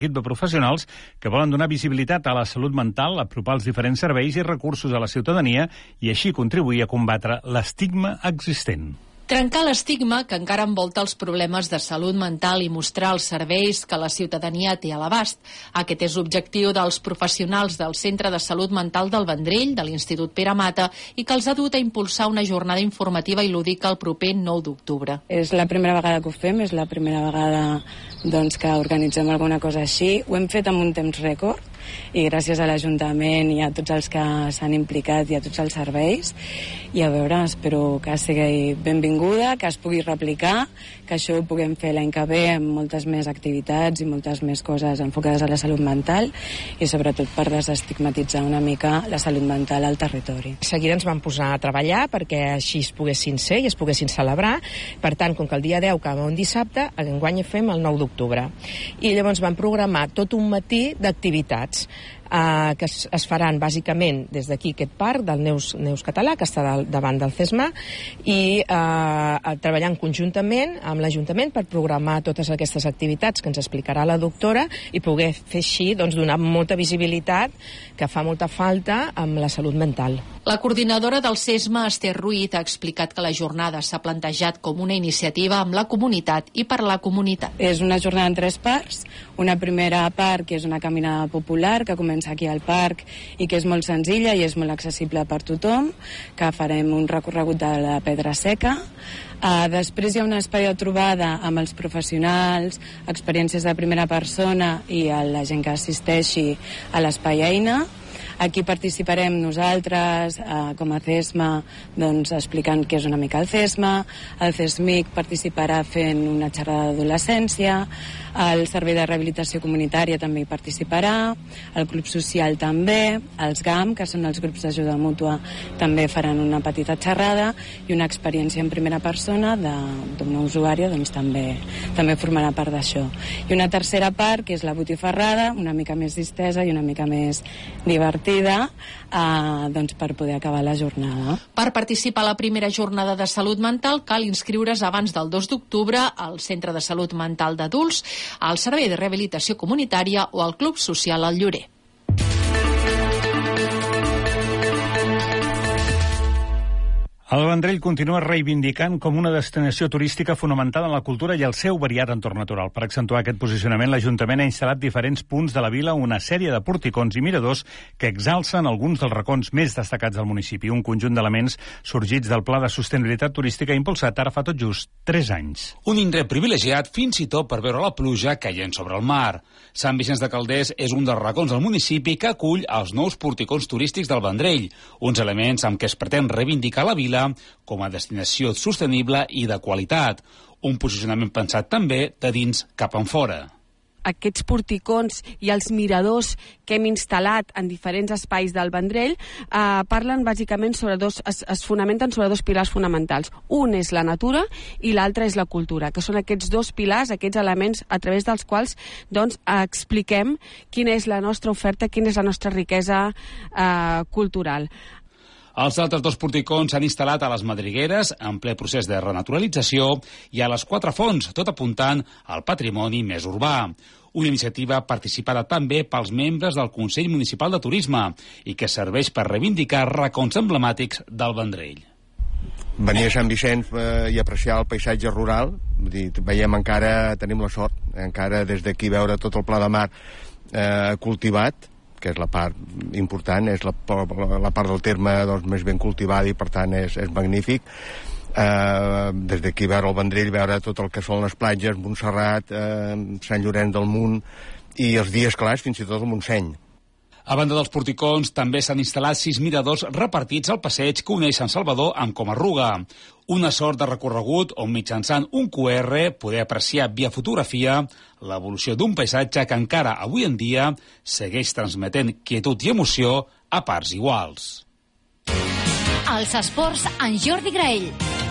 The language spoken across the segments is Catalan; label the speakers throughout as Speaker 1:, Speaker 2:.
Speaker 1: equip de professionals que volen donar visibilitat a la salut mental, apropar els diferents serveis i recursos a la ciutadania i així contribuir a combatre l'estigma existent.
Speaker 2: Trencar l'estigma que encara envolta els problemes de salut mental i mostrar els serveis que la ciutadania té a l'abast. Aquest és l'objectiu dels professionals del Centre de Salut Mental del Vendrell, de l'Institut Pere Mata, i que els ha dut a impulsar una jornada informativa i lúdica el proper 9 d'octubre.
Speaker 3: És la primera vegada que ho fem, és la primera vegada que organitzem alguna cosa així. Ho hem fet amb un temps rècord i gràcies a l'Ajuntament i a tots els que s'han implicat i a tots els serveis. I a veure, espero que sigui benvinguda, que es pugui replicar, que això ho puguem fer l'any que ve amb moltes més activitats i moltes més coses enfocades a la salut mental i sobretot per desestigmatitzar una mica la salut mental al territori.
Speaker 4: De seguida ens vam posar a treballar perquè així es poguessin ser i es poguessin celebrar. Per tant, com que el dia 10 acaba un dissabte, enguany fem el 9 d'octubre. I llavors vam programar tot un matí d'activitats que es faran bàsicament des d'aquí aquest parc del Neus Català, que està davant del CESMA, i treballant conjuntament amb l'Ajuntament per programar totes aquestes activitats que ens explicarà la doctora i poder fer així donar molta visibilitat, que fa molta falta, amb la salut mental.
Speaker 2: La coordinadora del CESMA, Esther Ruiz, ha explicat que la jornada s'ha plantejat com una iniciativa amb la comunitat i per la comunitat.
Speaker 3: És una jornada en 3 parts. Una primera part, que és una caminada popular, que comença aquí al parc i que és molt senzilla i és molt accessible per tothom, que farem un recorregut de la Pedra Seca. Després hi ha un espai de trobada amb els professionals, experiències de primera persona i a la gent que assisteixi a l'espai Eina. Aquí participarem nosaltres, com a CESMA, explicant què és una mica el CESMA. El CESMIC participarà fent una xerrada d'adolescència. El Servei de Rehabilitació Comunitària també hi participarà. El Club Social també. Els GAM, que són els grups d'ajuda mútua, també faran una petita xerrada i una experiència en primera persona d'una usuària també formarà part d'això. I una tercera part, que és la botifarrada, una mica més distesa i una mica més divertida, per poder acabar la jornada.
Speaker 2: Per participar a la primera jornada de salut mental cal inscriure's abans del 2 d'octubre al Centre de Salut Mental d'Adults, al Servei de Rehabilitació Comunitària o al Club Social al Llorer.
Speaker 1: El Vendrell continua reivindicant com una destinació turística fonamentada en la cultura i el seu variat entorn natural. Per accentuar aquest posicionament, l'Ajuntament ha instal·lat diferents punts de la vila, una sèrie de porticons i miradors que exalcen alguns dels racons més destacats del municipi. Un conjunt d'elements sorgits del Pla de Sostenibilitat Turística impulsat ara fa tot just 3 anys.
Speaker 5: Un indret privilegiat fins i tot per veure la pluja caient sobre el mar. Sant Vicenç de Calders és un dels racons del municipi que acull els nous porticons turístics del Vendrell, uns elements amb què es pretén reivindicar la vila com a destinació sostenible i de qualitat. Un posicionament pensat també de dins cap enfora.
Speaker 6: Aquests porticons i els miradors que hem instal·lat en diferents espais del Vendrell parlen bàsicament sobre es fonamenten sobre 2 pilars fonamentals. Un és la natura i l'altre és la cultura, que són aquests 2 pilars, aquests elements a través dels quals expliquem quina és la nostra oferta, quina és la nostra riquesa cultural.
Speaker 5: Els altres 2 porticons s'han instal·lat a les Madrigueres, en ple procés de renaturalització, i a les 4 fonts, tot apuntant al patrimoni més urbà. Una iniciativa participada també pels membres del Consell Municipal de Turisme i que serveix per reivindicar racons emblemàtics del Vendrell.
Speaker 7: Venir a Sant Vicenç i apreciar el paisatge rural, veiem encara, tenim la sort, encara des d'aquí veure tot el Pla de Mar cultivat, que és la part important, és la part del terme més ben cultivada i per tant és magnífic. Des d'aquí veure el Vendrell, veure tot el que són les platges, Montserrat, Sant Llorenç del Munt i els dies clars, fins i tot el Montseny.
Speaker 5: A banda dels porticons, també s'han instal·lat 6 miradors repartits al passeig que uneix Sant Salvador amb Comarruga. Una sort de recorregut on mitjançant un QR poder apreciar via fotografia l'evolució d'un paisatge que encara avui en dia segueix transmetent quietud i emoció a parts iguals.
Speaker 8: Els esports en Jordi Graell.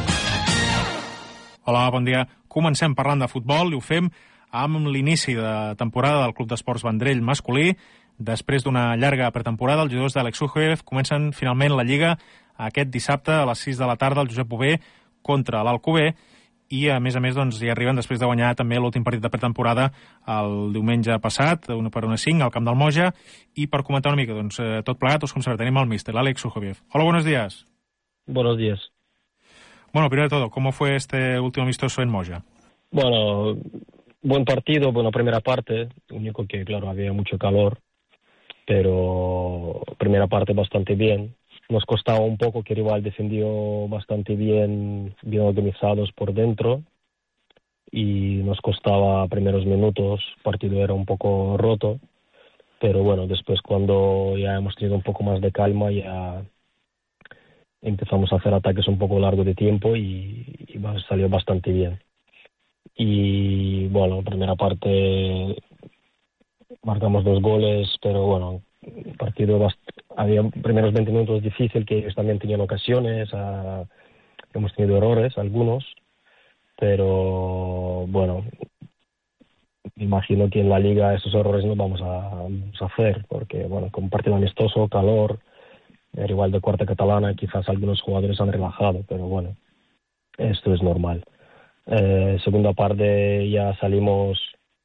Speaker 9: Hola, bon dia. Comencem parlant de futbol i ho fem amb l'inici de temporada del Club d'Esports Vendrell masculí. Després d'una llarga pretemporada, els jugadors d'Àlex Újez comencen finalment la Lliga aquest dissabte a les 6 de la tarda al Josep Bové contra l'Alcover i a més doncs, hi arriben després de guanyar també l'últim partit de pretemporada el diumenge passat, per 1-5 al camp del Moja, i per comentar una mica doncs, tot plegat, com sempre, tenim el míster, l'Àlex Sujovic. Hola, buenos días.
Speaker 10: Buenos días.
Speaker 9: Bueno, primero de todo, ¿cómo fue este último amistoso en Moja?
Speaker 10: Bueno, buen partido, buena primera parte, único que, claro, había mucho calor, pero primera parte bastante bien. Nos costaba un poco que el rival defendió bastante bien organizados por dentro y nos costaba primeros minutos, el partido era un poco roto, pero bueno, después cuando ya hemos tenido un poco más de calma ya empezamos a hacer ataques un poco largo de tiempo y salió bastante bien. Y bueno, primera parte marcamos 2 goles, pero bueno, el partido había primeros 20 minutos difícil, que ellos también tenían ocasiones, hemos tenido errores, algunos, pero bueno, me imagino que en la liga esos errores no vamos a hacer, porque bueno, con un partido amistoso, calor, rival de cuarta catalana, quizás algunos jugadores han relajado, pero bueno, esto es normal. Segunda parte ya salimos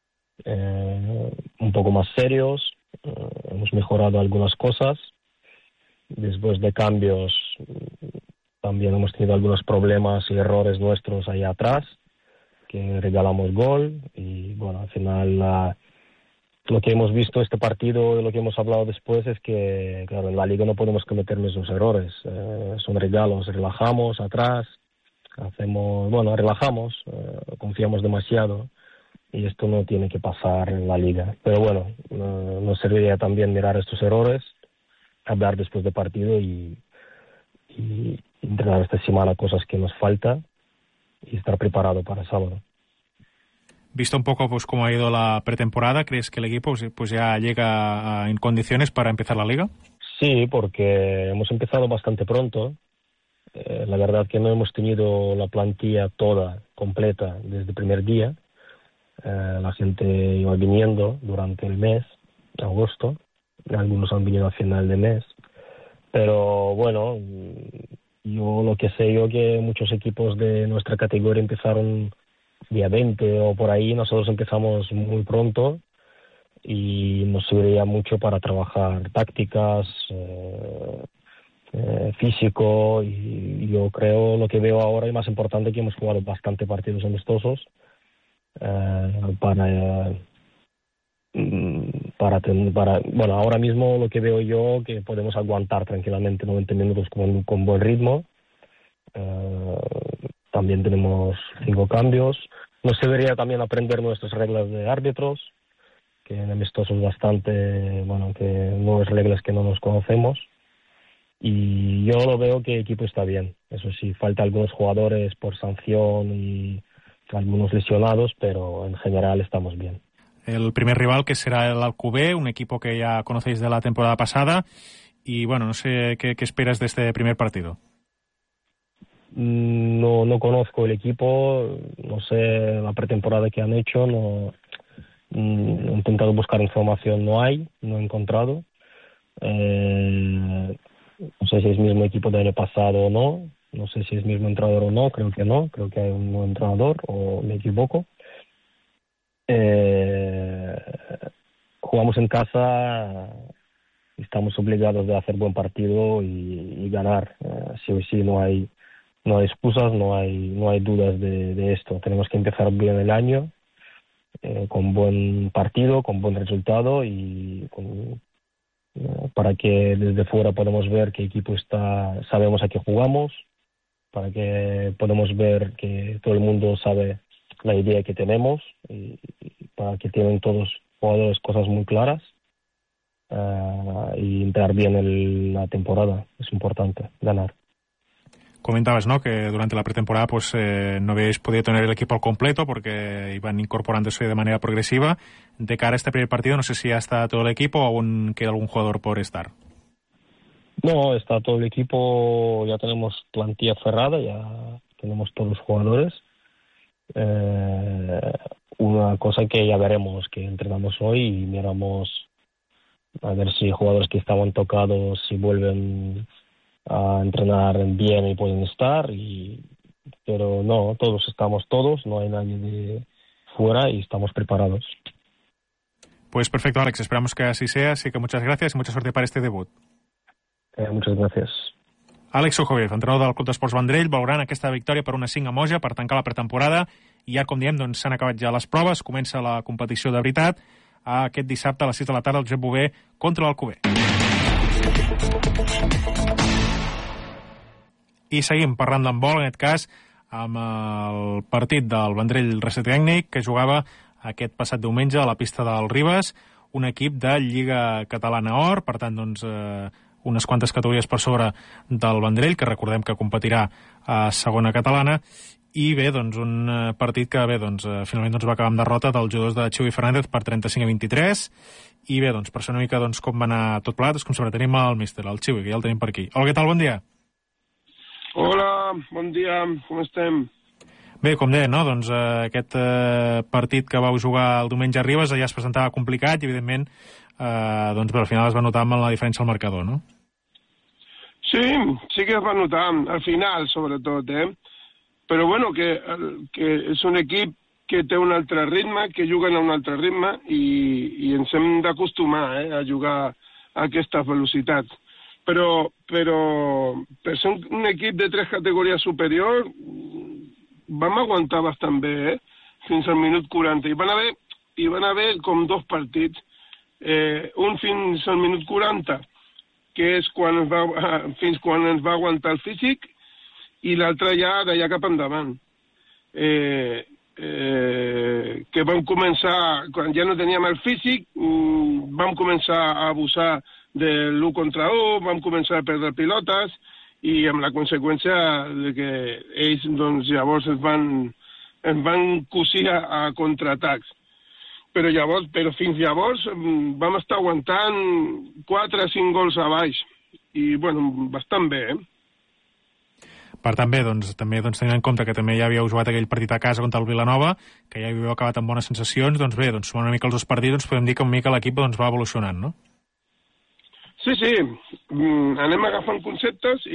Speaker 10: un poco más serios, hemos mejorado algunas cosas. Después de cambios también hemos tenido algunos problemas y errores nuestros ahí atrás, que regalamos gol y bueno, al final lo que hemos visto este partido y lo que hemos hablado después es que, claro, en la liga no podemos cometer esos errores, son regalos, relajamos atrás, relajamos, confiamos demasiado y esto no tiene que pasar en la liga. Pero bueno, nos serviría también mirar estos errores, hablar después del partido y entrenar esta semana cosas que nos falta y estar preparado para el sábado.
Speaker 9: Visto un poco pues cómo ha ido la pretemporada, ¿crees que el equipo pues ya llega en condiciones para empezar la liga?
Speaker 10: Sí, porque hemos empezado bastante pronto. La verdad que no hemos tenido la plantilla toda completa desde el primer día. La gente iba viniendo durante el mes, agosto. Algunos han venido a final de mes. Pero bueno, lo que sé que muchos equipos de nuestra categoría empezaron día 20 o por ahí. Nosotros empezamos muy pronto y nos serviría mucho para trabajar tácticas, físico, y yo creo lo que veo ahora y más importante que hemos jugado bastante partidos amistosos bueno, ahora mismo lo que veo yo que podemos aguantar tranquilamente 90 minutos con buen ritmo. También tenemos 5 cambios. Nos debería también aprender nuestras reglas de árbitros, que en amistosos bastante, bueno, que no es reglas que no nos conocemos. Y yo lo veo que el equipo está bien. Eso sí, falta algunos jugadores por sanción y algunos lesionados, pero en general estamos bien.
Speaker 9: El primer rival, que será el Alcover, un equipo que ya conocéis de la temporada pasada. Y bueno, no sé qué esperas de este primer partido.
Speaker 10: No conozco el equipo, no sé la pretemporada que han hecho, he intentado buscar información, no he encontrado. No sé si es el mismo equipo del año pasado o no sé si es el mismo entrenador o no, creo que hay un nuevo entrenador o me equivoco. Jugamos en casa, estamos obligados de hacer buen partido y ganar, sí o sí, no hay excusas, no hay dudas de esto. Tenemos que empezar bien el año, con buen partido, con buen resultado y para que desde fuera podamos ver qué equipo está, sabemos a qué jugamos, para que podamos ver que todo el mundo sabe la idea que tenemos y para que tienen todos jugadores cosas muy claras y entrar bien en la temporada. Es importante ganar.
Speaker 9: Comentabas, ¿no?, que durante la pretemporada pues no habéis podido tener el equipo al completo porque iban incorporándose de manera progresiva. De cara a este primer partido, no sé si ya está todo el equipo o aún queda algún jugador por estar.
Speaker 10: No, está todo el equipo, ya tenemos plantilla cerrada, ya tenemos todos los jugadores. Una cosa que ya veremos, que entrenamos hoy y miramos a ver si jugadores que estaban tocados, si vuelven a entrenar bien y pueden estar, y pero no, no hay nadie de fuera y estamos preparados.
Speaker 9: Pues perfecto, Alex, esperamos que así sea, así que muchas gracias y mucha suerte para este debut.
Speaker 10: Muchas gracias.
Speaker 9: Àlex Sujovic, entrenador del Club d'Esports Vendrell, valorant aquesta victòria per 1-5 a Moja per tancar la pretemporada, i ja, com diem, doncs, s'han acabat ja les proves, comença la competició de veritat aquest dissabte a les 6 de la tarda al Josep Bové contra l'Alcover. I seguim parlant d'handbol, en aquest cas, amb el partit del Vendrell Reset Tècnic, que jugava aquest passat diumenge a la pista del Ribes, un equip de Lliga Catalana Or, per tant, doncs, unes quantes categories per sobre del Vendrell, que recordem que competirà a segona catalana, i bé, doncs, un partit que bé, doncs, finalment doncs, va acabar amb derrota dels jugadors de Xiu i Fernández per 35-23, i bé, doncs, per ser una mica doncs, com va anar tot plegat, com sempre tenim el míster, el Xiu, que ja el tenim per aquí. Hola, què tal? Bon dia.
Speaker 11: Hola, bon dia, com estem?
Speaker 9: Bé, com deia, no? Doncs aquest partit que vau jugar el diumenge a Ribes ja es presentava complicat i, evidentment, doncs, bé, al final es va notar amb la diferència al marcador, no?
Speaker 11: Sí que es va notar, al final, sobretot, Però, bueno, que és un equip que té un altre ritme, que juguen a un altre ritme i ens hem d'acostumar a jugar a aquestes velocitats. Però per ser un equip de 3 categories superiors vam aguantar bastant bé, fins al minut 40. Hi van haver com 2 partits, un fins al minut 40, que és fins quan ens va aguantar el físic, i l'altre ja d'allà cap endavant. Que vam començar, quan ja no teníem el físic, vam començar a abusar de l'1 contra 1, vam començar a perdre pilotes, i amb la conseqüència de que ells doncs, llavors ens van cosir a contraatacs. Però fins llavors vam estar aguantant 4 o 5 gols a baix, i bueno, bastant bé,
Speaker 9: Per tant, bé, doncs, també tenint en compte que també ja havíeu jugat aquell partit a casa contra el Vilanova, que ja havíeu acabat amb bones sensacions, doncs bé, doncs sumant una mica els 2 partits, doncs podem dir que una mica l'equip doncs, va evolucionant, no?
Speaker 11: Sí, anem agafant conceptes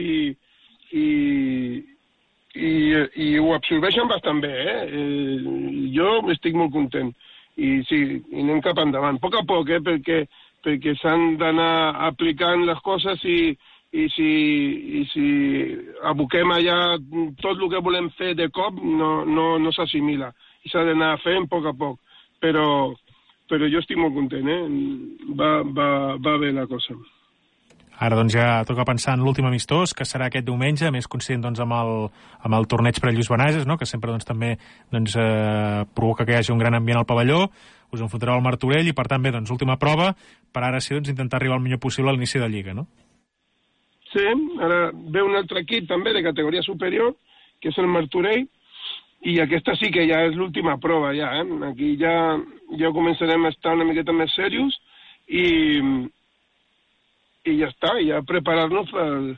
Speaker 11: i ho absorbeixen bastant bé, Jo estic molt content, i sí, i anem cap endavant, a poc, perquè s'han d'anar aplicant les coses i si aboquem allà tot el que volem fer de cop no s'assimila i s'ha d'anar fent a poc, però jo estic molt content, va bé la cosa.
Speaker 9: Ara doncs ja toca pensar en l'últim amistós, que serà aquest diumenge, més coincident doncs, amb el torneig per a Lluís Benages, no? Que sempre doncs, també doncs, provoca que hi hagi un gran ambient al pavelló. Us enfrontareu al Martorell i per tant bé, doncs, última prova per ara sí doncs, intentar arribar el millor possible a l'inici de Lliga, no?
Speaker 11: Sí, ara ve un altre equip també de categoria superior, que és el Martorell, i aquesta sí que ja és l'última prova, ja, Aquí ja començarem a estar una miqueta més serios i ja està, ja preparar-nos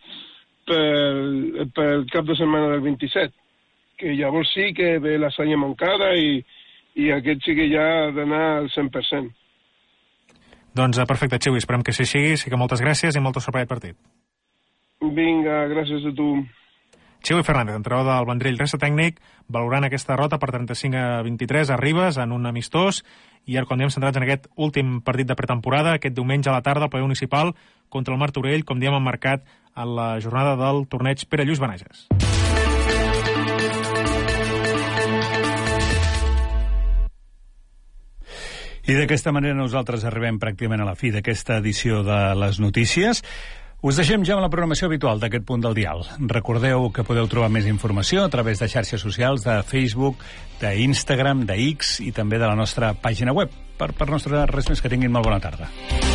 Speaker 11: pel cap de setmana del 27, que llavors sí que ve la Sanya Montcada i aquest sí que ja ha d'anar al 100%.
Speaker 9: Doncs perfecte, Xiu, esperem que sigui, sí que moltes gràcies i molta sort per aquest partit.
Speaker 11: Vinga, gràcies a tu.
Speaker 9: Xiu Fernández, entrenador del Vendrell Reset Tècnic, valorant aquesta derrota per 35-23 a Ribes en un amistós, i ara, com diem, centrats en aquest últim partit de pretemporada, aquest diumenge a la tarda al pavelló municipal contra el Martorell, com diem, emmarcat en la jornada del torneig Pere Lluís Benages.
Speaker 1: I d'aquesta manera nosaltres arribem pràcticament a la fi d'aquesta edició de les notícies. Us deixem ja amb la programació habitual d'aquest punt del dial. Recordeu que podeu trobar més informació a través de xarxes socials, de Facebook, d'Instagram, de X i també de la nostra pàgina web. Per nostra res més, que tinguin molt bona tarda.